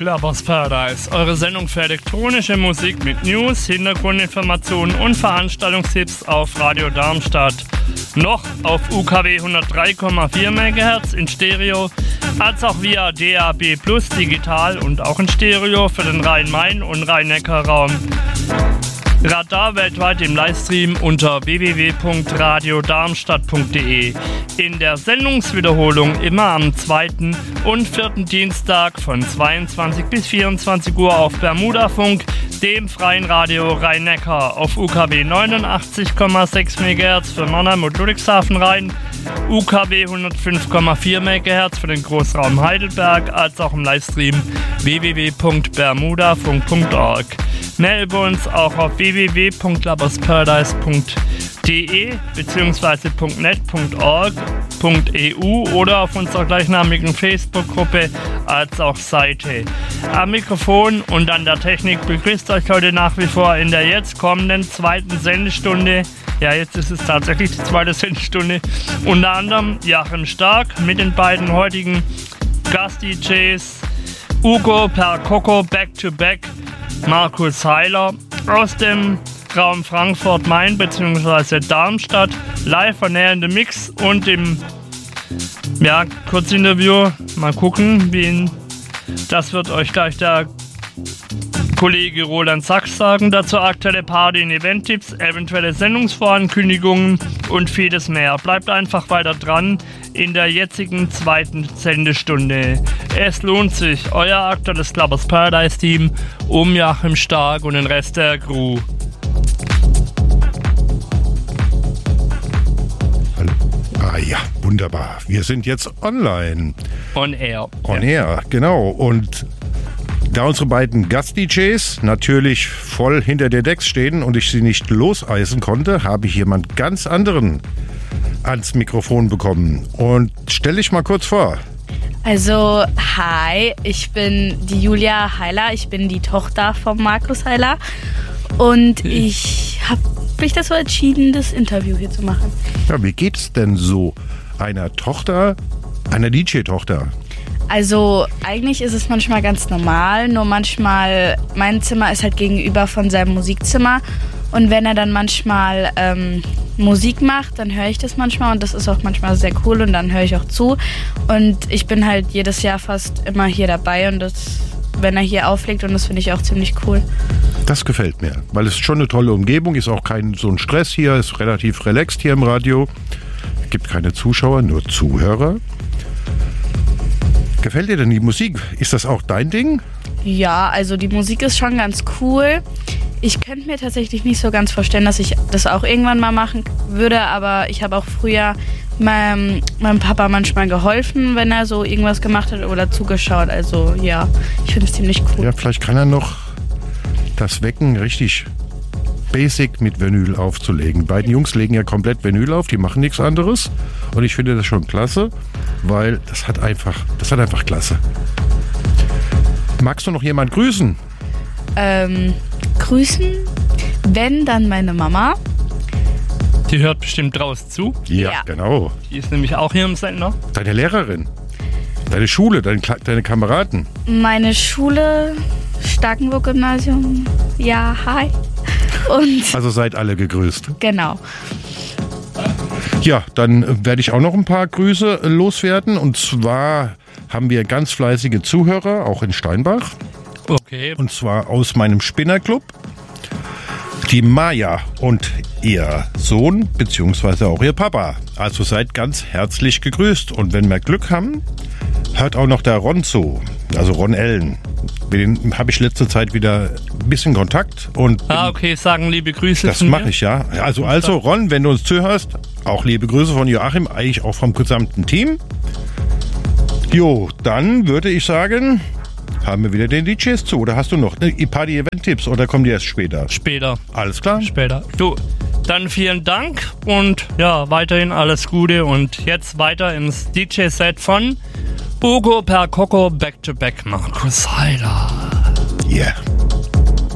Clubbers Paradise, eure Sendung für elektronische Musik mit News, Hintergrundinformationen und Veranstaltungstipps auf Radio Darmstadt. Noch auf UKW 103,4 MHz in Stereo, als auch via DAB Plus digital und auch in Stereo für den Rhein-Main- und Rhein-Neckar-Raum. Radar weltweit im Livestream unter www.radiodarmstadt.de. In der Sendungswiederholung immer am 2. und 4. Dienstag von 22 bis 24 Uhr auf Bermudafunk, dem freien Radio Rhein-Neckar auf UKW 89,6 MHz für Mannheim und Ludwigshafen Rhein, UKW 105,4 MHz für den Großraum Heidelberg, als auch im Livestream www.bermudafunk.org. Mehr über uns auch auf www.clubbersparadise.de bzw. .net.org.eu oder auf unserer gleichnamigen Facebook-Gruppe als auch Seite. Am Mikrofon und an der Technik begrüßt euch heute nach wie vor in der jetzt kommenden zweiten Sendestunde, ja, jetzt ist es tatsächlich die zweite Sendestunde, unter anderem Joachim Stark mit den beiden heutigen Gast-DJs Ugo Percoco Back-to-Back, Markus Heiler aus dem Raum Frankfurt-Main bzw. Darmstadt, live von Näher in the Mix und im Kurzinterview. Mal gucken, das wird euch gleich der Kollege Roland Sachs sagen. Dazu aktuelle Party- und Event-Tipps, eventuelle Sendungsvorankündigungen und vieles mehr. Bleibt einfach weiter dran in der jetzigen zweiten Sendestunde. Es lohnt sich, euer aktuelles Clubbers Paradise Team um Joachim Stark und den Rest der Crew. Ah ja, wunderbar. Wir sind jetzt online. On Air. On Air, genau. Und da unsere beiden Gast-DJs natürlich voll hinter der Decks stehen und ich sie nicht loseisen konnte, habe ich jemand ganz anderen ans Mikrofon bekommen. Und stell dich mal kurz vor. Also, hi, ich bin die Julia Heiler, ich bin die Tochter von Markus Heiler und ich habe mich dazu entschieden, das Interview hier zu machen. Ja, wie geht's denn so einer Tochter, einer DJ-Tochter? Also eigentlich ist es manchmal ganz normal, nur manchmal, mein Zimmer ist halt gegenüber von seinem Musikzimmer und wenn er dann manchmal Musik macht, dann höre ich das manchmal und das ist auch manchmal sehr cool und dann höre ich auch zu und ich bin halt jedes Jahr fast immer hier dabei und das, wenn er hier auflegt und das finde ich auch ziemlich cool. Das gefällt mir, weil es schon eine tolle Umgebung ist, auch kein so ein Stress hier, ist relativ relaxed hier im Radio, es gibt keine Zuschauer, nur Zuhörer. Gefällt dir denn die Musik? Ist das auch dein Ding? Ja, also die Musik ist schon ganz cool. Ich könnte mir tatsächlich nicht so ganz vorstellen, dass ich das auch irgendwann mal machen würde, aber ich habe auch früher meinem Papa manchmal geholfen, wenn er so irgendwas gemacht hat oder zugeschaut. Also ja, ich finde es ziemlich cool. Ja, vielleicht kann er noch das Wecken richtig basic mit Vinyl aufzulegen. Beiden Jungs legen ja komplett Vinyl auf, die machen nichts anderes. Und ich finde das schon klasse, weil das hat einfach klasse. Magst du noch jemand grüßen? Grüßen? Wenn, dann meine Mama. Die hört bestimmt draus zu. Ja, genau. Die ist nämlich auch hier im Sender. Deine Lehrerin, deine Schule, deine Kameraden. Meine Schule, Starkenburg-Gymnasium. Ja, hi. Und also seid alle gegrüßt. Genau. Ja, dann werde ich auch noch ein paar Grüße loswerden. Und zwar haben wir ganz fleißige Zuhörer, auch in Steinbach. Okay. Und zwar aus meinem Spinnerclub. Die Maja und ihr Sohn, beziehungsweise auch ihr Papa. Also seid ganz herzlich gegrüßt. Und wenn wir Glück haben, hört auch noch der Ron zu. Also Ron Ellen. Mit dem habe ich letzte Zeit wieder ein bisschen Kontakt. Und okay, sagen liebe Grüße. Das mache ich, ja. Also Ron, wenn du uns zuhörst, auch liebe Grüße von Joachim, eigentlich auch vom gesamten Team. Jo, dann würde ich sagen, haben wir wieder den DJs zu. Oder hast du noch Party-Event-Tipps oder kommen die erst später? Später. Alles klar? Später. Du, dann vielen Dank und ja, weiterhin alles Gute und jetzt weiter ins DJ-Set von Ugo Percoco Back-to-Back Markus Heiler. Yeah.